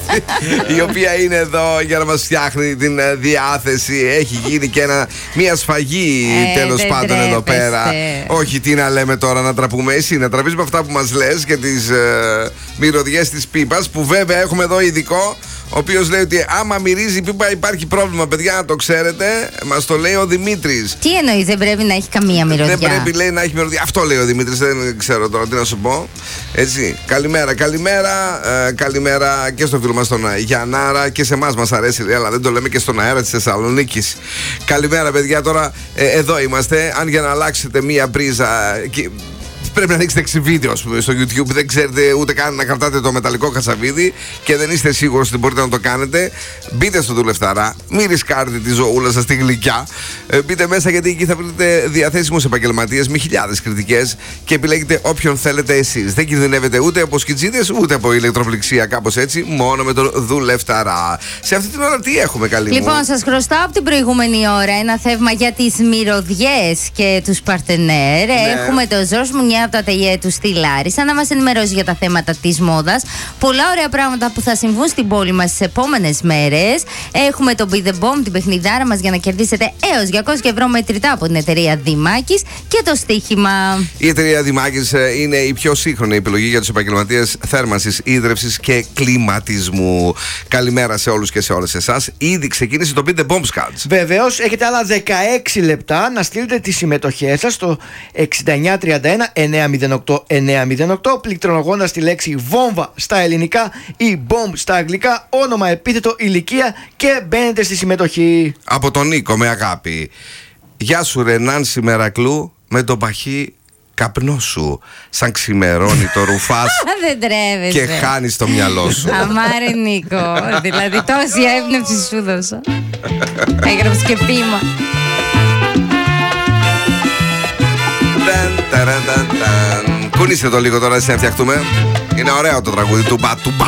η οποία είναι εδώ για να μας φτιάχνει την διάθεση. Έχει γίνει και μια σφαγή τέλος πάντων εδώ πέρα. Όχι, τι να λέμε τώρα, να τραπούμε. Εσύ να τραπείς με αυτά που μας λες και τις μυρωδιές της πίπας, που βέβαια έχουμε εδώ ειδικό, ο οποίος λέει ότι άμα μυρίζει η πίπα υπάρχει πρόβλημα, παιδιά, να το ξέρετε. Μας το λέει ο Δημήτρης. Τι εννοείς, δεν πρέπει να έχει καμία μυρωδιά? Δεν πρέπει, λέει, να έχει μυρωδιά. Αυτό λέει ο Δημήτρης, δεν ξέρω τώρα τι να σου πω. Έτσι. Καλημέρα, καλημέρα. Καλημέρα και στο φίλο μας τον Γιαννάρα, και σε εμάς μας αρέσει, λέει, αλλά δεν το λέμε και στον αέρα της Θεσσαλονίκης. Καλημέρα, παιδιά. Τώρα εδώ είμαστε. Αν για να αλλάξετε μία πρίζα. Πρέπει να ανοίξετε 6 βίντεο, ας πούμε, στο YouTube. Δεν ξέρετε ούτε καν να κρατάτε το μεταλλικό χασαβίδι και δεν είστε σίγουροι ότι μπορείτε να το κάνετε. Μπείτε στο Δουλευταρά, μην ρισκάρετε τη ζωούλα σας τη γλυκιά. Μπείτε μέσα, γιατί εκεί θα βρείτε διαθέσιμους επαγγελματίες με χιλιάδες κριτικές και επιλέγετε όποιον θέλετε εσείς. Δεν κινδυνεύετε ούτε από σκιτζίδες ούτε από ηλεκτροπληξία, κάπως έτσι, μόνο με τον Δουλευταρά. Σε αυτή την ώρα τι έχουμε, καλή μου? Λοιπόν, σας χρωστάω από την προηγούμενη ώρα ένα θεύμα για τις μυρωδιές και τους παρτενέρ. Ναι. Έχουμε το Ζορς Μουνιά από το ατελιέ του στη Λάρισα να μας ενημερώσει για τα θέματα της μόδας. Πολλά ωραία πράγματα που θα συμβούν στην πόλη μας τις επόμενες μέρες. Έχουμε το Be The Bomb, την παιχνιδάρα μας, για να κερδίσετε έως 200 ευρώ μετρητά από την εταιρεία Δημάκης, και το στοίχημα. Η εταιρεία Δημάκης είναι η πιο σύγχρονη επιλογή για τους επαγγελματίες θέρμανσης, ίδρευσης και κλιματισμού. Καλημέρα σε όλους και σε όλες εσάς. Ήδη ξεκίνησε το Be The Bomb Scouts. Βεβαίως, έχετε άλλα 16 λεπτά να στείλετε τις συμμετοχές σας στο 6931 908 908, πληκτρολογώντας τη λέξη βόμβα στα ελληνικά ή bomb στα αγγλικά, όνομα, επίθετο, ηλικία, και μπαίνετε στη συμμετοχή. Από τον Νίκο, με αγάπη. Γεια σου ρε Νάνση Μερακλού, με το παχύ καπνό σου, σαν ξημερώνει το ρουφάς και χάνεις το μυαλό σου. Αμάρε Νίκο, δηλαδή τόση έμπνευση σου δώσα. Έγραψε και ποίημα. Κουνήστε το λίγο τώρα, έτσι να φτιαχτούμε. Είναι ωραίο το τραγούδι του μπα.